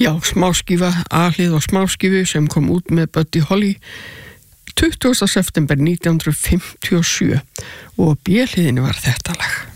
Já, smáskífa, A-hlið og smáskífu sem kom út með Buddy Holly 20. september 1957 og B-hliðinu var þetta lag.